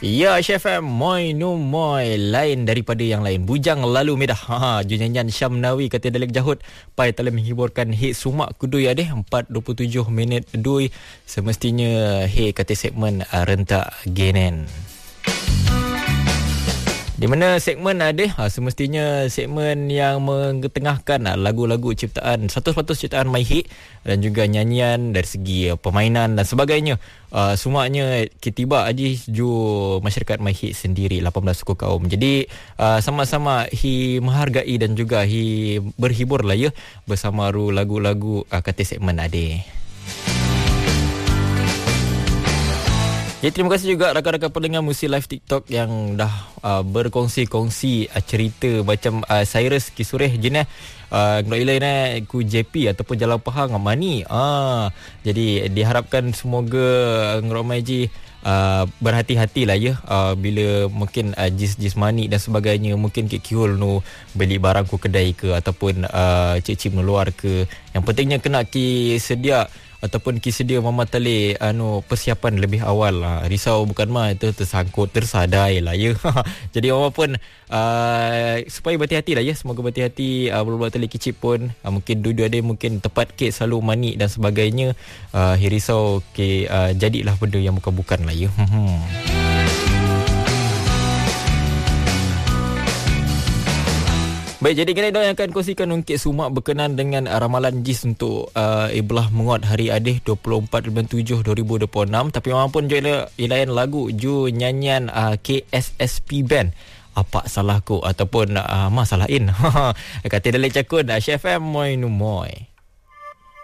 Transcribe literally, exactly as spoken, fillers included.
Ya, Chef M, moi no moi, lain daripada yang lain. Bujang lalu medah. Ha, Junyanyan Syam Nawi kata Dalek Jahut pai telah menghiburkan hit Sumak Kudui adeh empat dua puluh tujuh minit dui. Semestinya he kata segmen uh, rentak genen. Di mana segmen ada ha, semestinya segmen yang mengetengahkan ha, lagu-lagu ciptaan seratus peratus ciptaan MyHit dan juga nyanyian dari segi uh, permainan dan sebagainya. Uh, semuanya ketiba aji ju masyarakat MyHit sendiri lapan belas suku kaum. Jadi uh, sama-sama hi menghargai dan juga hi berhibur lah ya bersama ru lagu-lagu uh, kata segmen ada. Jadi terima kasih juga rakan-rakan pendengar Musi Live TikTok yang dah uh, berkongsi-kongsi uh, cerita macam uh, Cyrus Kisureh jenah uh, ngok ilai na ku J P ataupun Jalan Pahang mani. Ah jadi diharapkan semoga ngromai ji uh, berhati-hatilah ya uh, bila mungkin uh, jis-jis mani dan sebagainya, mungkin ke kiul nu beli barang ku kedai ke ataupun uh, cik-cik meluar ke. Yang pentingnya kena ki sedia ataupun ki sedia mematali anu persiapan lebih awal lah. Risau bukan mah itu tersangkut tersadai lah ya. Jadi orang pun uh, supaya berhati-hati lah ya. Semoga berhati-hati uh, berbuat tali kicip pun uh, mungkin dua-dua ada mungkin tepat ke selalu manik dan sebagainya. Uh, risau ke uh, jadilah benda yang bukan-bukan lah ya. Baik, jadi kena yang akan kongsikan ungkit Sumak berkenaan dengan uh, ramalan Jis untuk uh, Iblah Menguat Hari Adih dua puluh empat bulan tujuh dua ribu dua puluh enam. Tapi orang pun juga ilayan lagu ju nyanyian uh, K S S P Band Apa Salahku ataupun uh, Masalahin. Kata Dalek Cakun uh, Chef M moi nu moi.